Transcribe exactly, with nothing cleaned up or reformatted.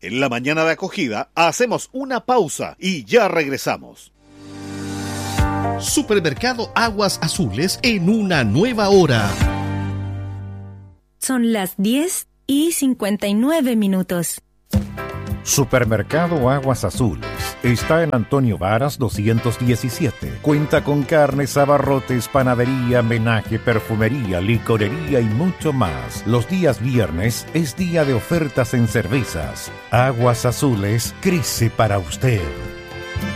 En la mañana de acogida hacemos una pausa y ya regresamos. Supermercado Aguas Azules en una nueva hora. Son las diez y cincuenta y nueve minutos. Supermercado Aguas Azules está en Antonio Varas doscientos diecisiete. Cuenta con carnes, abarrotes, panadería, menaje, perfumería, licorería y mucho más. Los días viernes es día de ofertas en cervezas. Aguas Azules crece para usted.